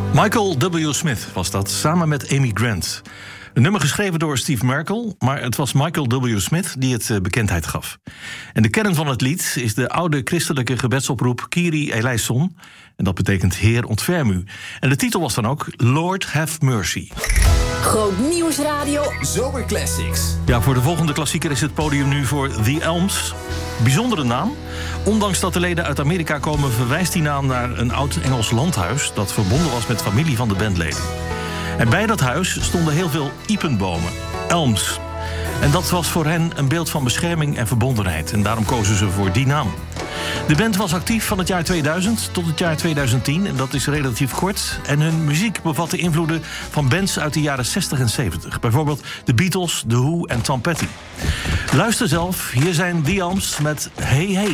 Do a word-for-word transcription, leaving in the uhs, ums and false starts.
Michael W. Smith was dat, samen met Amy Grant. Een nummer geschreven door Steve Merkel, maar het was Michael W. Smith die het uh, bekendheid gaf. En de kern van het lied is de oude christelijke gebedsoproep Kyrie eleison. En dat betekent Heer ontferm u. En de titel was dan ook Lord have mercy. Groot Nieuwsradio Zomer Classics. Ja, voor de volgende klassieker is het podium nu voor The Elms. Bijzondere naam. Ondanks dat de leden uit Amerika komen, verwijst die naam naar een oud Engels landhuis dat verbonden was met familie van de bandleden. En bij dat huis stonden heel veel iepenbomen, elms. En dat was voor hen een beeld van bescherming en verbondenheid. En daarom kozen ze voor die naam. De band was actief van het jaar tweeduizend tot het jaar tweeduizend tien. En dat is relatief kort. En hun muziek bevatte invloeden van bands uit de jaren zestig en zeventig. Bijvoorbeeld de Beatles, The Who en Tom Petty. Luister zelf, hier zijn The Elms met Hey Hey.